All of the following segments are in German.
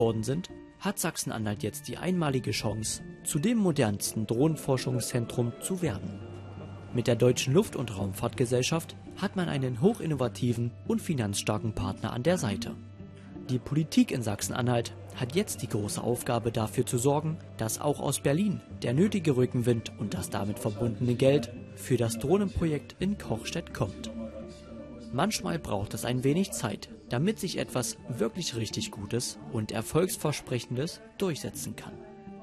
worden sind, hat Sachsen-Anhalt jetzt die einmalige Chance, zu dem modernsten Drohnenforschungszentrum zu werden. Mit der Deutschen Luft- und Raumfahrtgesellschaft hat man einen hochinnovativen und finanzstarken Partner an der Seite. Die Politik in Sachsen-Anhalt hat jetzt die große Aufgabe, dafür zu sorgen, dass auch aus Berlin der nötige Rückenwind und das damit verbundene Geld für das Drohnenprojekt in Kochstedt kommt. Manchmal braucht es ein wenig Zeit, damit sich etwas wirklich richtig Gutes und Erfolgsversprechendes durchsetzen kann.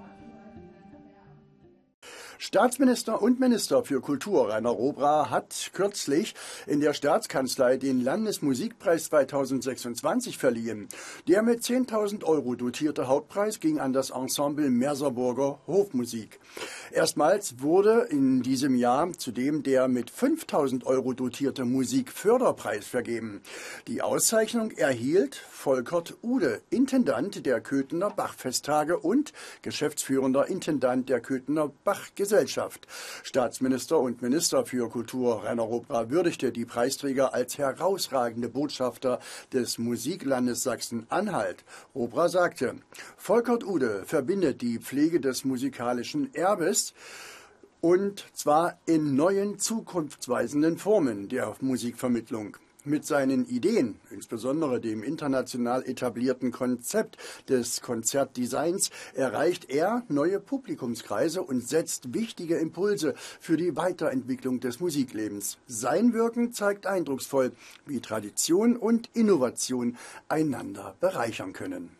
Staatsminister und Minister für Kultur Rainer Robra hat kürzlich in der Staatskanzlei den Landesmusikpreis 2026 verliehen. Der mit 10.000 € dotierte Hauptpreis ging an das Ensemble Merseburger Hofmusik. Erstmals wurde in diesem Jahr zudem der mit 5.000 € dotierte Musikförderpreis vergeben. Die Auszeichnung erhielt Volkert Ude, Intendant der Köthener Bachfesttage und geschäftsführender Intendant der Köthener Bachgesellschaft. Staatsminister und Minister für Kultur Rainer Robra würdigte die Preisträger als herausragende Botschafter des Musiklandes Sachsen-Anhalt. Robra sagte, Volkert Ude verbindet die Pflege des musikalischen Erbes und zwar in neuen, zukunftsweisenden Formen der Musikvermittlung. Mit seinen Ideen, insbesondere dem international etablierten Konzept des Konzertdesigns, erreicht er neue Publikumskreise und setzt wichtige Impulse für die Weiterentwicklung des Musiklebens. Sein Wirken zeigt eindrucksvoll, wie Tradition und Innovation einander bereichern können.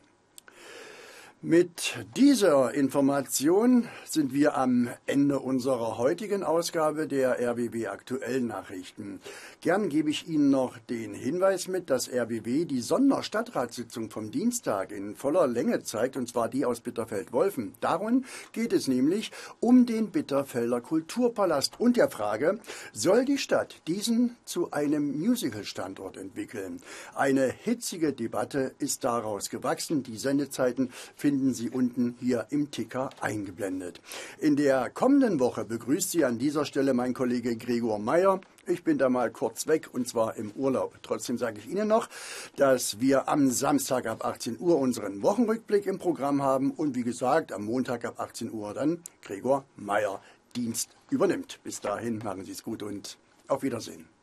Mit dieser Information sind wir am Ende unserer heutigen Ausgabe der RBB Aktuellen Nachrichten. Gern gebe ich Ihnen noch den Hinweis mit, dass RBB die Sonderstadtratssitzung vom Dienstag in voller Länge zeigt, und zwar die aus Bitterfeld-Wolfen. Darum geht es nämlich um den Bitterfelder Kulturpalast und der Frage, soll die Stadt diesen zu einem Musical-Standort entwickeln? Eine hitzige Debatte ist daraus gewachsen. Die Sendezeiten finden Sie unten hier im Ticker eingeblendet. In der kommenden Woche begrüßt Sie an dieser Stelle mein Kollege Gregor Meyer. Ich bin da mal kurz weg, und zwar im Urlaub. Trotzdem sage ich Ihnen noch, dass wir am Samstag ab 18 Uhr unseren Wochenrückblick im Programm haben und wie gesagt, am Montag ab 18 Uhr dann Gregor Meyer Dienst übernimmt. Bis dahin, machen Sie es gut und auf Wiedersehen.